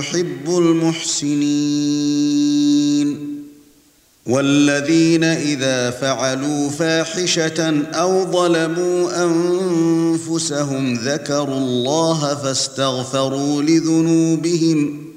يحب المحسنين. والذين إذا فعلوا فاحشة أو ظلموا أنفسهم ذكروا الله فاستغفروا لذنوبهم